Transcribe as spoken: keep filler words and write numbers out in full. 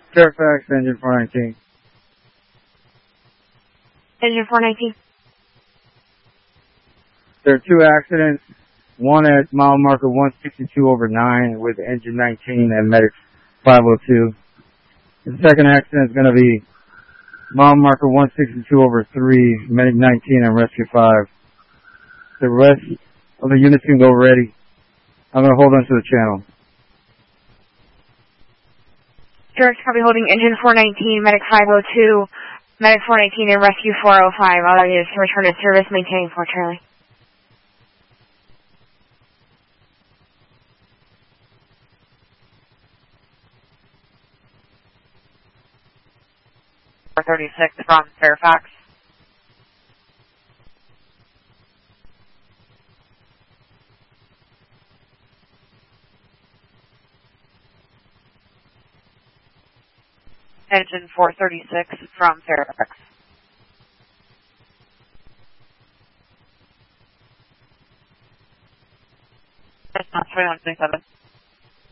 Fairfax, engine four nineteen. Engine four nineteen. There are two accidents. One at mile marker one sixty-two over nine with engine nineteen and medic five oh two. The second accident is going to be mile marker one sixty-two over three, medic nineteen and rescue five. The rest of the units can go ready. I'm going to hold on to the channel. Direct copy holding engine four nineteen, medic five oh two, medic four nineteen and rescue four oh five. All units can return to service, maintaining Fort Charlie. four thirty-six from Fairfax. Engine four thirty-six from Fairfax. That's not twenty-one twenty-seven.